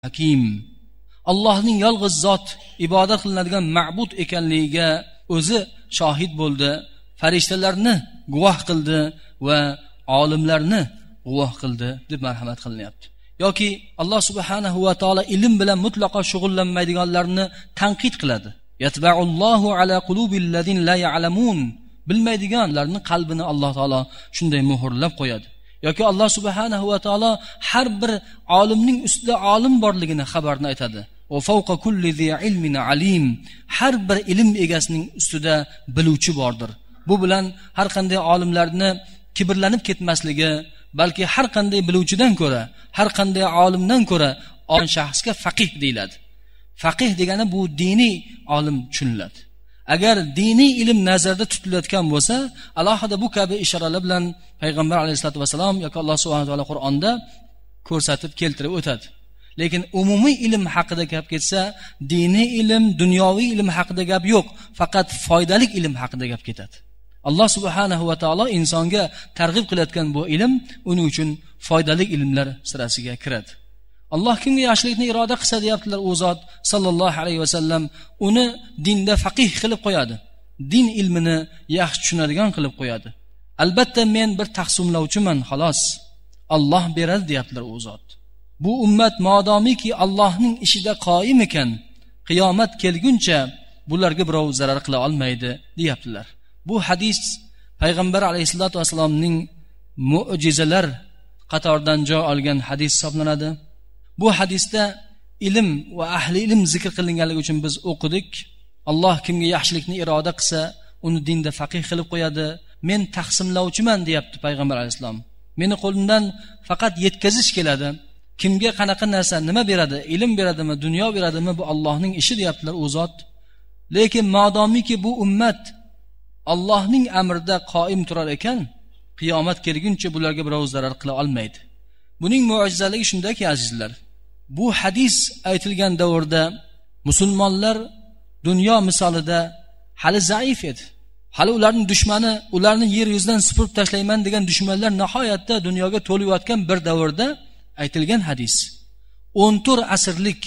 hakim. Allohning yolg'iz zot ibodat qilinadigan ma'bud ekanligiga o'zi shohid bo'ldi, farishtalarni guvoh qildi va olimlarni guvoh qildi deb marhamat qilinyapti. Yoki Alloh subhanahu va taolo ilm bilan mutlaqo shug'ullanmaydiganlarni tanqid qiladi. Yatba'ullohu ala qulubil ladin la ya'lamun. Bilmaydiganlarni qalbini Alloh taolo shunday muhrlab qo'yadi. Yoki Alloh subhanahu va taolo har bir olimning ustida olim borligini xabarni aytadi. Va fawqa kulli zi ilmin alim. Har bir ilm egasining ustida biluvchi bordir. Bu bilan har qanday olimlarni kibrlanib ketmasligi, balki har qanday biluvchidan ko'ra, har qanday olimdan ko'ra olim shaxsga faqih deyiladi. Faqih degani bu diniy olim tushuniladi. Agar diniy ilm nazarda tutilayotgan bo'lsa, alohida bu kabi ishoralar bilan payg'ambar alayhisolatu vasallam yoki Alloh subhanahu va taolo Qur'onda ko'rsatib keltirib o'tadi. Lekin umumiy ilm haqida gap ketsa, diniy ilm, dunyoviy ilm haqida gap yo'q, faqat foydali ilm haqida gap ketadi. Alloh subhanahu va taolo insonga targ'ib qilayotgan bu ilm uning uchun foydali ilmlar sirasiga kiradi. Alloh kimga yaxshilikni iroda qilsa deyaptilar, u zot sallallohu alayhi vasallam uni dinda faqih qilib qo'yadi. Din ilmini yaxshi tushunadigan qilib qo'yadi. Albatta men bir taqsimlovchiman, xolos. Alloh beradi deyaptilar u zot. Bu ummat modomiki Allohning ishida qoyim ekan, qiyomat kelguncha bularga birov zarar qila olmaydi deyaptilar. Bu hadis payg'ambar alayhisolatu vasallamning mo'jizalar qatoridan joy olgan hadis hisoblanadi. Bu hadisda ilm va ahli ilm zikr qilinganligi uchun biz o'qidik. Alloh kimga yaxshilikni iroda qilsa, uni dinda faqih qilib qo'yadi. Men taqsimlovchiman deyapti payg'ambar alayhisalom. Meni qo'limdan faqat yetkazish keladi. Kimga qanaqa narsa, nima beradi? Ilm beradimi, dunyo beradimi? Bu Allohning ishi deyaptilar u zot. Lekin modomiki bu ummat Allohning amrida qoim turar ekan, qiyomat kelguncha bularga birov zarar qila olmaydi. Buning mo'jizaligi shundaki azizlar, bu hadis aytilgan davrda musulmonlar dunyo misolida hali zaif edi. Hali ularning dushmani, ularni yer yuzidan supurib tashlayman degan dushmanlar nihoyatda dunyoga to'layotgan bir davrda aytilgan hadis. 14 asrlik,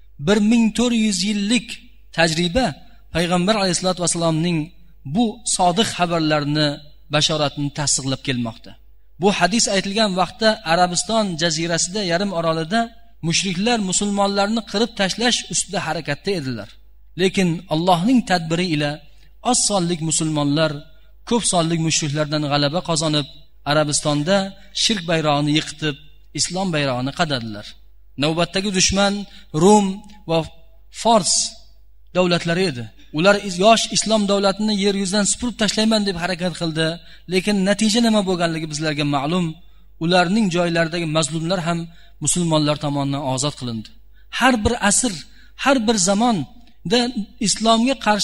1400 yillik tajriba payg'ambar alayhisolatu vasallamning bu sodiq xabarlarini, bashoratini tasdiqlab kelmoqda. Bu hadis aytilgan vaqtda Arabiston jazirasida, yarim orolida mushriklar musulmonlarni qirib tashlash ustida harakatda edilar. Lekin Allohning tadbiri ila oz sonlik musulmonlar ko'p sonlik mushriklardan g'alaba qozonib, Arabistonda shirk bayrog'ini yiqitib, islom bayrog'ini qadadilar. Navbatdagi dushman Rum va Fors davlatlari edi. Ular yosh islom davlatini yer yuzidan supurib tashlayman deb harakat qildi. Lekin natija nima bo'lganligi bizlarga ma'lum. Ularning joylaridagi mazlumlar ham musulmonlar tomonidan ozod qilindi. Har bir asr, har bir zamonda islomga qarshi